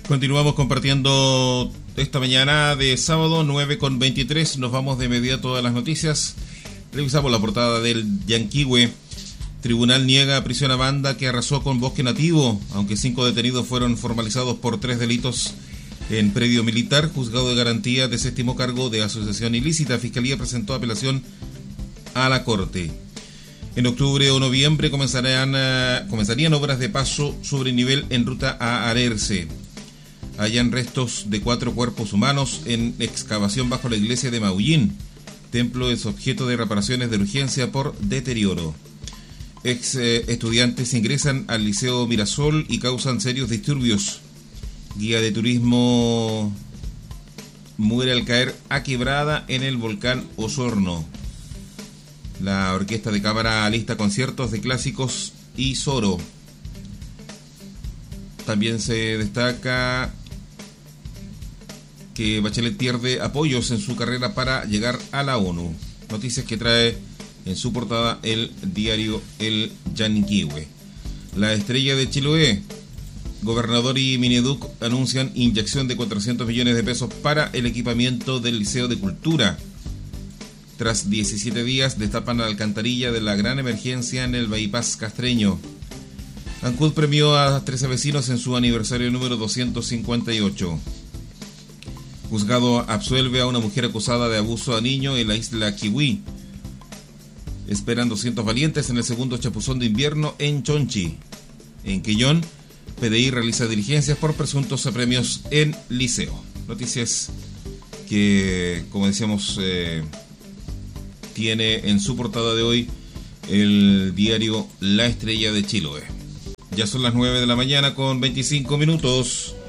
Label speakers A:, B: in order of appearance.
A: Continuamos compartiendo esta mañana de sábado 9:23. Nos vamos de inmediato a las noticias. Revisamos la portada del Yanquihue. Tribunal niega prisión a banda que arrasó con bosque nativo, aunque 5 detenidos fueron formalizados por 3 delitos en predio militar. Juzgado de garantía desestimó cargo de asociación ilícita. Fiscalía presentó apelación a la Corte. En octubre o noviembre comenzarían obras de paso sobre nivel en ruta a Arerce. Hallan restos de 4 cuerpos humanos en excavación bajo la iglesia de Maullín. Templo es objeto de reparaciones de urgencia por deterioro. Estudiantes ingresan al Liceo Mirasol y causan serios disturbios. Guía de turismo muere al caer a quebrada en el volcán Osorno. La Orquesta de Cámara alista conciertos de clásicos y Soro. También se destaca que Bachelet pierde apoyos en su carrera para llegar a la ONU. Noticias que trae en su portada el diario El Yanquihue. La Estrella de Chiloé. Gobernador y Mineduc anuncian inyección de 400 millones de pesos para el equipamiento del Liceo de Cultura. Tras 17 días destapan la alcantarilla de la gran emergencia en el bypass castreño. Ancud premió a 13 vecinos en su aniversario número 258. Juzgado absuelve a una mujer acusada de abuso a niño en la isla Kiwi. Esperan 200 valientes en el segundo chapuzón de invierno en Chonchi. En Quellón, PDI realiza diligencias por presuntos premios en liceo. Noticias que, como decíamos, tiene en su portada de hoy el diario La Estrella de Chiloé. Ya son las 9 de la mañana con 25 minutos.